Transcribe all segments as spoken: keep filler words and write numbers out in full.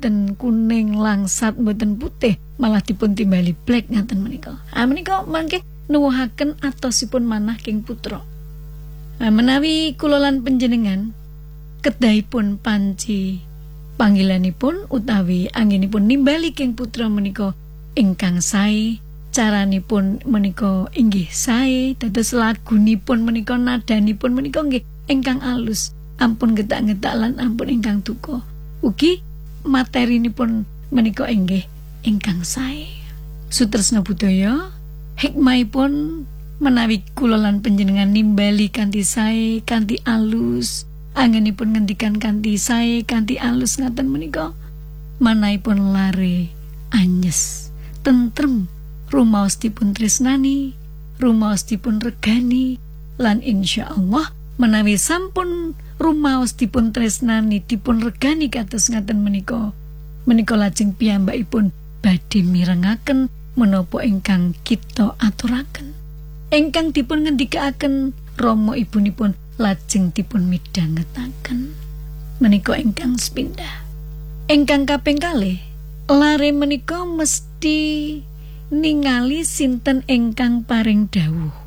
mboten kuning langsat mboten putih malah dipun timbali black ngaten menika. Ah menika mangke nuwuhaken atosipun manah king putra. Ah menawi kula lan panjenengan kedahipun panci panggilanipun utawi anggenipun nimbali king putra menika ingkang sae, caranipun menika inggih sae, dados lagunipun menika nadanipun menika nggih ingkang alus, ampun getak-getak lan ampun ingkang duka. Ugi materinipun menika inggih ingkang sae. Sutresna budaya hikmahipun menawi kula lan panjenengan nimbali kanthi sae, kanthi alus, anggenipun ngendikan kanthi sae, kanthi alus ngaten menika, manahipun lare anyes, tentrem, rumaos dipun tresnani, rumaos dipun regani, lan insyaallah menawi sampun rumaos dipun tresnani, dipun regani kados ngaten menika, menika lajeng piyambakipun badhe mirengaken menapa ingkang kita aturaken. Ingkang dipun ngendikaken Rama ibunipun lajeng dipun midhangetaken. Menika ingkang sepindah. Ingkang kaping kalih, lare menika mesti ningali sinten ingkang paring dawuh.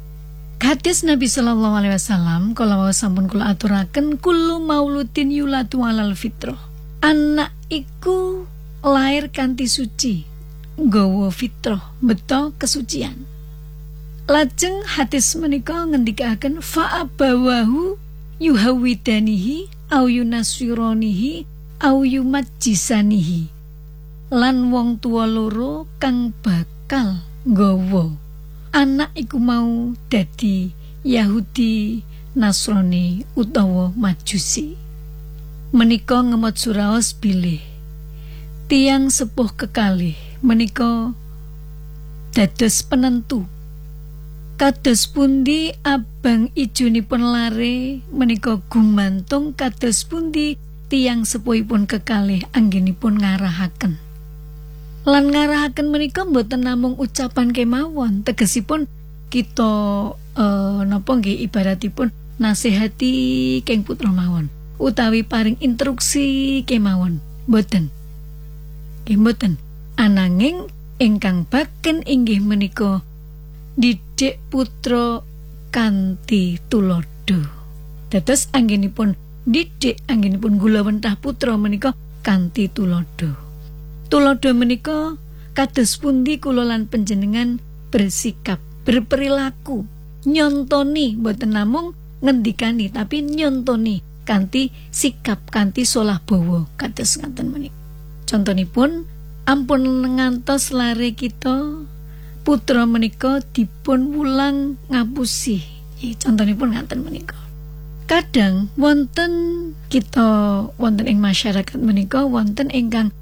Hadis Nabi sallallahu alaihi wasallam kala wau sampun kula aturaken, kullu mauludin yuladu alal fitrah. Anak iku lair kanthi suci, nggawa fitrah, beto kesucian. Lajeng hadis menika ngendikaken fa abawahu yuhawidanihi au yunasironihi au yumajjisanihi. Lan wong tuwa loro kang bakal nggawa anak iku mau dadi Yahudi, Nasrani utawa Majusi. Menika ngemot suraos bilih tiyang sepuh kekalih menika dados penentu kados pundi abang ijunipun lare menika gumantung kados pundi tiyang sepuhipun kekalih anggenipun ngarahaken. Lan ngarahaken menika mboten namung ucapan kemawon, tegesipun kita uh, napa nggih ibaratipun nasihati keng putra mawon utawi paring instruksi kemawon. Mboten. Nggih mboten. Ananging ingkang baken inggih menika didik putra kanthi tulodo. Dados anggenipun didik, anggenipun gulawentah putra menika kanthi tulodo. Tulodo menika kados pundi kula lan panjenengan bersikap, berperilaku, nyontoni, mboten namung ngendikani tapi nyontoni kanthi sikap, kanthi solah bawa kados ngaten menika. Contonipun ampun ngantos lare kita putra menika dipun wulang ngapusi. Contonipun ngaten menika. Kadang wonten kita wonten ing masyarakat menika wonten ingkang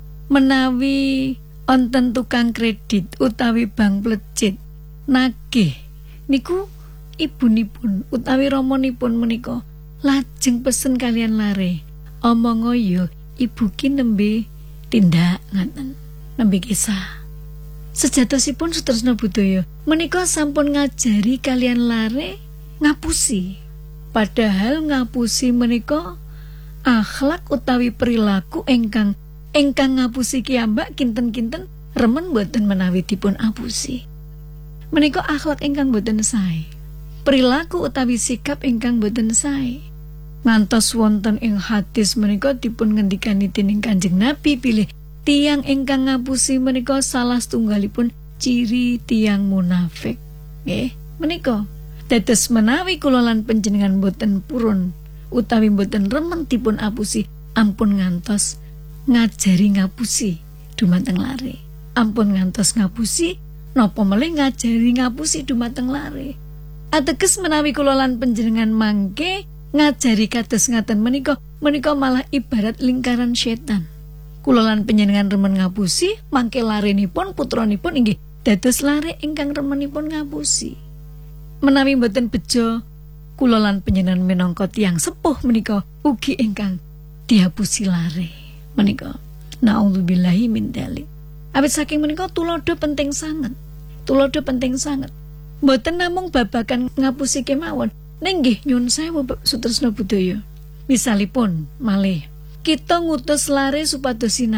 menawi wonten tukang kredit utawi bank plecit nagih niku ibunipun utawi ramanipun menika lajeng pesen kalian lare omong yo ibu ki nembe tindak ngaten nembe kisah sejatosipun sutresna budaya menika sampun ngajari kalian lare ngapusi, padahal ngapusi menika akhlak utawi perilaku ingkang ingkang ngapusi kiambak kinten-kinten remen boten menawi dipun apusi. Menika akhlak ingkang boten sae, perilaku utawi sikap ingkang boten sae. Ngantos wonten ing hadis menika dipun ngendikani dening Kanjeng Nabi pilih tiyang ingkang ngapusi menika salah setunggalipun ciri tiyang munafik. Nggih, menika dados menawi kula lan panjenengan boten purun utawi boten remen dipun apusi, ampun ngantos ngajari ngapusi dumateng lare. Ampun ngantos ngapusi napa melih ngajari ngapusi dumateng lare. Ateges menawi kula lan panjenengan mangke ngajari kados ngaten menika menika malah ibarat lingkaran setan. Kula lan panjenengan remen ngapusi, mangke larenipun putranipun inggih dados lare ingkang remenipun ngapusi. Menawi mboten bejo kula lan panjenengan minangka tiyang sepuh menika ugi ingkang dihapusi lare. Menika naudzubillahi min dzalik. Awit saking menika tulodo penting sangat. Tulodo penting sangat. Mboten namung babakan ngapusi kemawon, ning nggih nyuwun sewu sutresna budaya. Misalipun malih kita ngutus lare supados